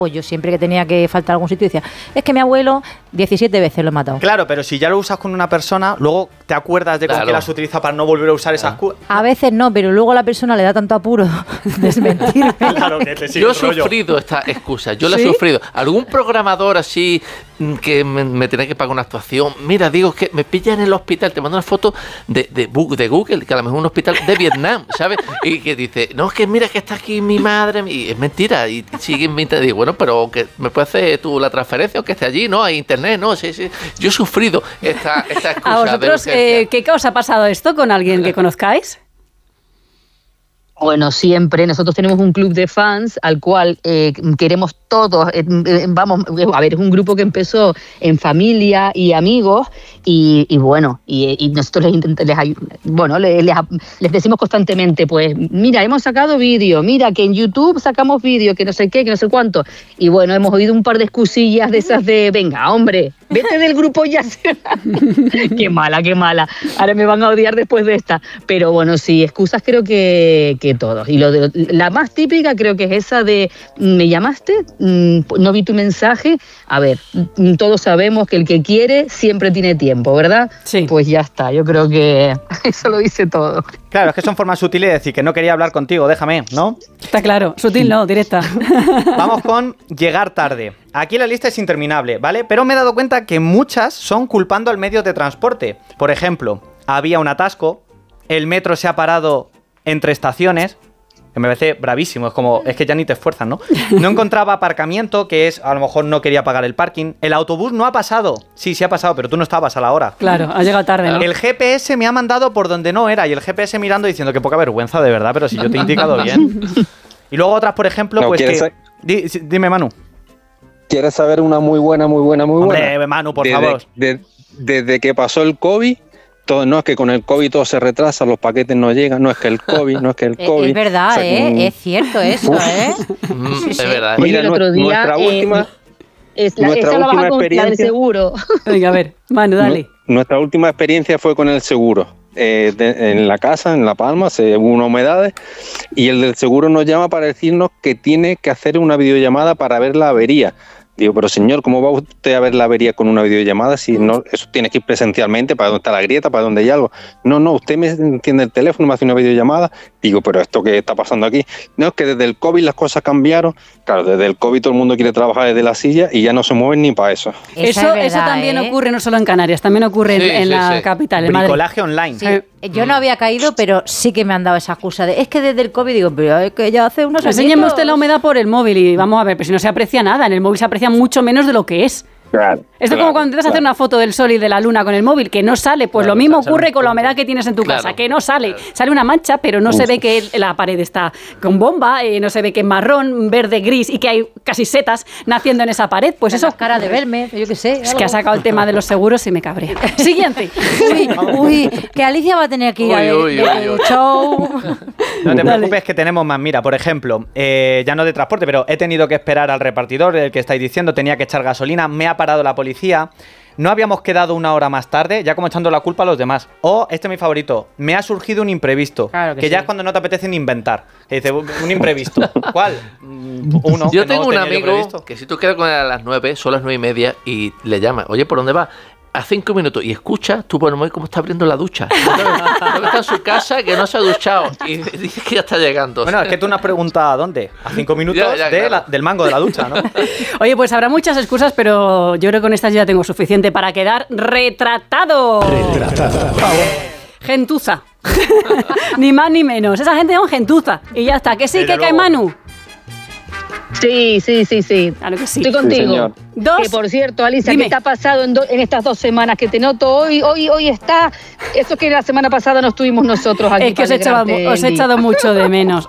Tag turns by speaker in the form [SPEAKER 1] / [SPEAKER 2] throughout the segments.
[SPEAKER 1] Pues yo siempre que tenía que faltar a algún sitio decía, es que mi abuelo 17 veces lo he matado.
[SPEAKER 2] Claro, pero si ya lo usas con una persona, luego te acuerdas de con qué las utiliza para no volver a usar esas cosas.
[SPEAKER 1] A veces no, pero luego la persona le da tanto apuro desmentirme.
[SPEAKER 2] Claro que te sigue
[SPEAKER 3] Yo he
[SPEAKER 2] el rollo.
[SPEAKER 3] sufrido esta excusa, yo la
[SPEAKER 1] ¿Sí?
[SPEAKER 3] he sufrido. ¿Algún programador así que me tenía que pagar una actuación? Mira, digo, que me pillan en el hospital, te mando una foto de Google, que a lo mejor es un hospital de Vietnam, ¿sabes? Y que dice, no, es que mira que está aquí mi madre, y es mentira, y sigue en mitad. Digo, bueno, pero que me puedes hacer tú la transferencia o que esté allí, ¿no? Hay internet, ¿no? Sí. Yo he sufrido esta excusa.
[SPEAKER 4] ¿A vosotros qué os ha pasado esto con alguien que conozcáis?
[SPEAKER 5] Bueno, siempre. Nosotros tenemos un club de fans al cual queremos todos. Vamos, a ver, es un grupo que empezó en familia y amigos y bueno, y nosotros les decimos constantemente, pues, mira, hemos sacado vídeo, mira, que en YouTube sacamos vídeo, que no sé qué, que no sé cuánto. Y bueno, hemos oído un par de excusillas de esas de, venga, hombre, vete del grupo ya. Qué mala. Ahora me van a odiar después de esta. Pero bueno, sí, excusas creo que todos. Y la más típica creo que es esa de, ¿me llamaste? No vi tu mensaje. A ver, todos sabemos que el que quiere siempre tiene tiempo, ¿verdad?
[SPEAKER 4] Sí.
[SPEAKER 5] Pues ya está, yo creo que eso lo dice todo.
[SPEAKER 2] Claro, es que son formas sutiles de decir que no quería hablar contigo, déjame, ¿no?
[SPEAKER 4] Está claro, sutil no, directa.
[SPEAKER 2] Vamos con llegar tarde. Aquí la lista es interminable, ¿vale? Pero me he dado cuenta que muchas son culpando al medio de transporte. Por ejemplo, había un atasco, el metro se ha parado entre estaciones, que me parece bravísimo, es que ya ni te esfuerzan, ¿no? No encontraba aparcamiento, que es, a lo mejor no quería pagar el parking. El autobús no ha pasado. Sí ha pasado, pero tú no estabas a la hora.
[SPEAKER 4] Claro, ha llegado tarde, ¿no?
[SPEAKER 2] El GPS me ha mandado por donde no era, y el GPS mirando diciendo que poca vergüenza, de verdad, pero si yo te he indicado bien. Y luego otras, por ejemplo,
[SPEAKER 6] No,
[SPEAKER 2] pues que... Dime, Manu.
[SPEAKER 6] ¿Quieres saber una muy buena?
[SPEAKER 2] Hombre, Manu, por favor.
[SPEAKER 6] Desde que pasó el COVID, no es que con el COVID todo se retrasa, los paquetes no llegan, no es que el COVID, no es que el COVID.
[SPEAKER 1] Es verdad, o sea, es cierto eso, ¿eh?
[SPEAKER 3] Es verdad.
[SPEAKER 6] Mira,
[SPEAKER 5] el otro día,
[SPEAKER 6] nuestra última
[SPEAKER 5] experiencia del seguro.
[SPEAKER 4] Venga, a ver, Manu, dale.
[SPEAKER 6] Nuestra última experiencia fue con el seguro. En la casa, en La Palma, hubo unas humedades y el del seguro nos llama para decirnos que tiene que hacer una videollamada para ver la avería. Digo, pero señor, ¿cómo va usted a ver la avería con una videollamada si no, eso tiene que ir presencialmente para dónde está la grieta, para dónde hay algo? No, usted me enciende el teléfono, me hace una videollamada. Digo, pero ¿esto qué está pasando aquí? No, es que desde el COVID las cosas cambiaron. Claro, desde el COVID todo el mundo quiere trabajar desde la silla y ya no se mueven ni para eso.
[SPEAKER 4] Eso también ocurre no solo en Canarias, también ocurre en la capital, en Madrid.
[SPEAKER 2] Bricolaje online.
[SPEAKER 1] Sí. Yo no había caído, pero sí que me han dado esa excusa de, es que desde el COVID digo, pero es que ya hace unos años.
[SPEAKER 4] Enséñeme usted la humedad por el móvil y vamos a ver, pero si no se aprecia nada, en el móvil se aprecia mucho menos de lo que es.
[SPEAKER 6] Claro,
[SPEAKER 4] Esto es como cuando intentas hacer una foto del sol y de la luna con el móvil, que no sale. Pues lo mismo ocurre con la humedad que tienes en tu casa, que no sale. Sale una mancha, pero no se ve que la pared está con bomba, no se ve que es marrón, verde, gris y que hay casi setas naciendo en esa pared. Pues eso.
[SPEAKER 1] Cara de verme, yo qué sé.
[SPEAKER 4] Es que ha sacado el tema de los seguros y me cabrea. Siguiente.
[SPEAKER 1] Uy, que Alicia va a tener que ir a show.
[SPEAKER 2] No te preocupes que tenemos más. Mira, por ejemplo, ya no de transporte, pero he tenido que esperar al repartidor, el que estáis diciendo, tenía que echar gasolina, me ha parado la policía, no habíamos quedado una hora más tarde, ya como echando la culpa a los demás. O, este es mi favorito, me ha surgido un imprevisto,
[SPEAKER 1] claro que
[SPEAKER 2] ya
[SPEAKER 1] sí.
[SPEAKER 2] es cuando no te apetece ni inventar. Que dice, un imprevisto. ¿Cuál? Uno.
[SPEAKER 3] Yo tengo un amigo que si tú quedas con él a las 9, son las 9:30 y le llamas, oye, ¿por dónde vas? A 5 minutos y escucha, tú por el móvil cómo está abriendo la ducha. Está en su casa que no se ha duchado y dice que ya está llegando.
[SPEAKER 2] Bueno, es que tú no has preguntado ¿dónde? A 5 minutos claro. Del mango de la ducha, ¿no?
[SPEAKER 4] Oye, pues habrá muchas excusas, pero yo creo que con estas ya tengo suficiente para quedar retratado. Gentuza. Ni más ni menos. Esa gente es un gentuza. Y ya está. Que sí, que cae Manu.
[SPEAKER 5] Sí.
[SPEAKER 4] Claro que sí.
[SPEAKER 5] Estoy contigo.
[SPEAKER 4] Sí,
[SPEAKER 5] que por cierto, Alicia,
[SPEAKER 4] Dime.
[SPEAKER 5] ¿qué te ha pasado en estas 2 semanas que te noto hoy está? Eso que la semana pasada no estuvimos nosotros aquí.
[SPEAKER 4] Es que os he echado mucho de menos.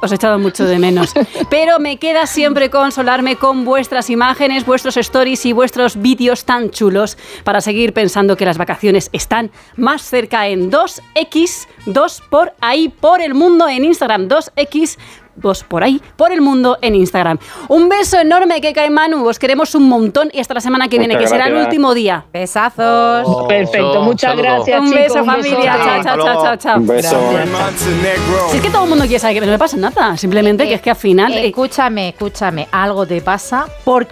[SPEAKER 4] Pero me queda siempre consolarme con vuestras imágenes, vuestros stories y vuestros vídeos tan chulos para seguir pensando que las vacaciones están más cerca en 2x, 2 por ahí por el mundo en Instagram, 2x por ahí, por el mundo en Instagram. Un beso enorme, Keka y Manu, os queremos un montón y hasta la semana que viene, que será el último día.
[SPEAKER 1] Besazos.
[SPEAKER 5] Perfecto, muchas gracias,
[SPEAKER 4] un
[SPEAKER 5] chicos.
[SPEAKER 4] beso, familia. Chao.
[SPEAKER 6] Un beso.
[SPEAKER 5] Gracias.
[SPEAKER 4] Si es que todo el mundo quiere saber que no me pasa nada, simplemente que es que al final...
[SPEAKER 1] Escúchame, algo te pasa porque